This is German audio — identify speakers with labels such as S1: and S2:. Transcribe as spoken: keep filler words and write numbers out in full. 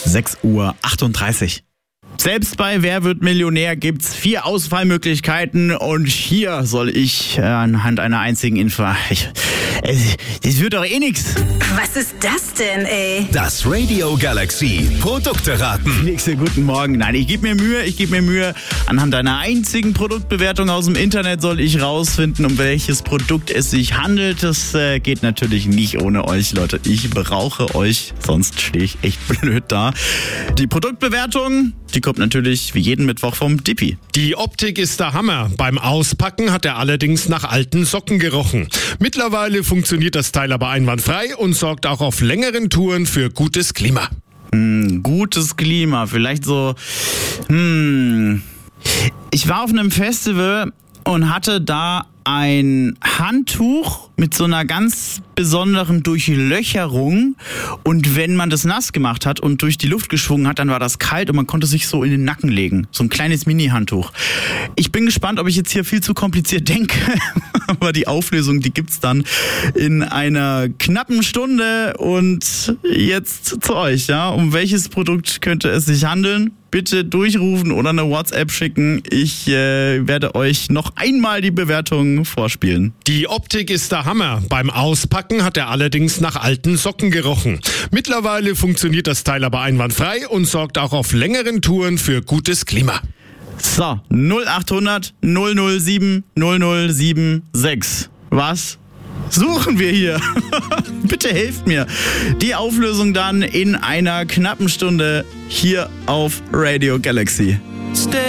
S1: sechs Uhr achtunddreißig. Selbst bei Wer wird Millionär gibt's vier Auswahlmöglichkeiten und hier soll ich äh, anhand einer einzigen Info... Ich, äh, das wird doch eh nix.
S2: Was ist das denn, ey?
S3: Das Radio Galaxy Produkte raten.
S1: Nächste guten Morgen. Nein, ich gebe mir Mühe, ich gebe mir Mühe. Anhand einer einzigen Produktbewertung aus dem Internet soll ich rausfinden, um welches Produkt es sich handelt. Das äh, geht natürlich nicht ohne euch, Leute. Ich brauche euch, sonst stehe ich echt blöd da. Die Produktbewertung, die kommt natürlich wie jeden Mittwoch vom Dippi.
S4: Die Optik ist der Hammer. Beim Auspacken hat er allerdings nach alten Socken gerochen. Mittlerweile funktioniert das Teil aber einwandfrei und sorgt auch auf längeren Touren für gutes Klima.
S1: Hm, gutes Klima, vielleicht so... Hm... Ich war auf einem Festival und hatte da ein Handtuch mit so einer ganz besonderen Durchlöcherung, und wenn man das nass gemacht hat und durch die Luft geschwungen hat, dann war das kalt und man konnte sich so in den Nacken legen. So ein kleines Mini-Handtuch. Ich bin gespannt, ob ich jetzt hier viel zu kompliziert denke, aber die Auflösung, die gibt's dann in einer knappen Stunde. Und jetzt zu euch, ja, um welches Produkt könnte es sich handeln? Bitte durchrufen oder eine WhatsApp schicken. Ich äh, werde euch noch einmal die Bewertung vorspielen.
S4: Die Optik ist der Hammer. Beim Auspacken hat er allerdings nach alten Socken gerochen. Mittlerweile funktioniert das Teil aber einwandfrei und sorgt auch auf längeren Touren für gutes Klima.
S1: So, null acht hundert null null sieben null null sieben sechs. Was suchen wir hier? Bitte helft mir. Die Auflösung dann in einer knappen Stunde hier auf Radio Galaxy.